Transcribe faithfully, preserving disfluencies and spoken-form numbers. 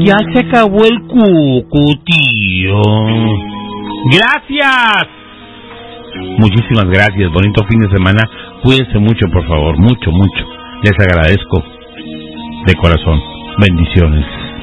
Ya se acabó el cuco, tío. Gracias. Muchísimas gracias. Bonito fin de semana. Cuídense mucho, por favor. Mucho, mucho. Les agradezco de corazón. Bendiciones.